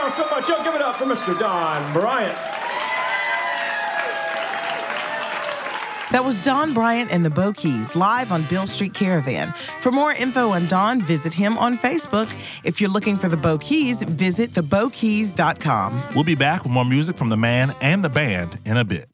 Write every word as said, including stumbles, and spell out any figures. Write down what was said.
y'all so much. Y'all give it up for Mister Don Bryant. That was Don Bryant and the Bo Keys live on Beale Street Caravan. For more info on Don, visit him on Facebook. If you're looking for the Bo Keys, visit the bo keys dot com. We'll be back with more music from the man and the band in a bit.